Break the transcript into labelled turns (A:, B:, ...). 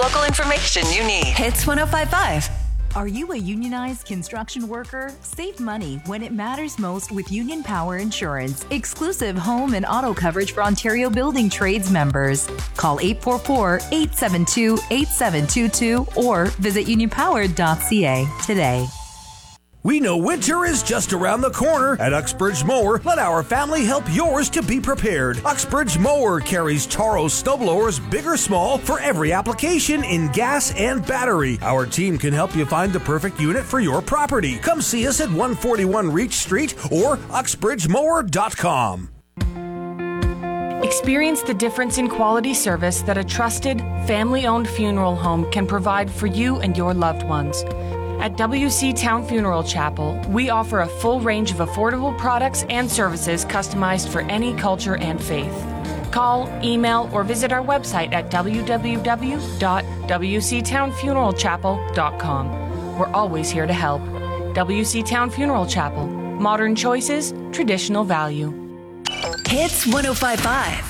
A: local information you need. Hits 105.5.
B: Are you a unionized construction worker? Save money when it matters most with Union Power Insurance. Exclusive home and auto coverage for Ontario Building Trades members. Call 844-872-8722 or visit unionpower.ca today.
C: We know winter is just around the corner. At Uxbridge Mower, let our family help yours to be prepared. Uxbridge Mower carries Taro snowblowers, big or small, for every application in gas and battery. Our team can help you find the perfect unit for your property. Come see us at 141 Reach Street or uxbridgemower.com.
D: Experience the difference in quality service that a trusted, family-owned funeral home can provide for you and your loved ones. At WC Town Funeral Chapel, we offer a full range of affordable products and services customized for any culture and faith. Call, email, or visit our website at www.wctownfuneralchapel.com. We're always here to help. WC Town Funeral Chapel. Modern choices, traditional value.
A: Hits 105.5.